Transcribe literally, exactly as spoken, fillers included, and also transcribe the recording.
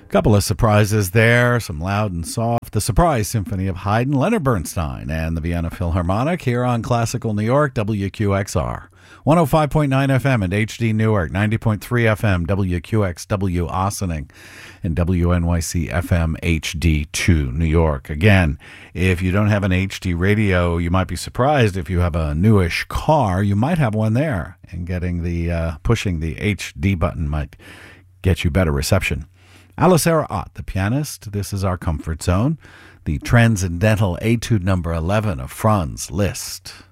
Couple of surprises there, some loud and soft. The Surprise Symphony of Haydn, Leonard Bernstein, and the Vienna Philharmonic here on Classical New York, W Q X R. one oh five point nine F M and H D Newark, ninety point three F M, W Q X W Ossining, and W N Y C F M H D two New York. Again, if you don't have an H D radio, you might be surprised if you have a newish car. You might have one there, and getting the uh, pushing the H D button might get you better reception. Alicera Ott, the pianist. This is our comfort zone. The Transcendental Etude number eleven of Franz Liszt.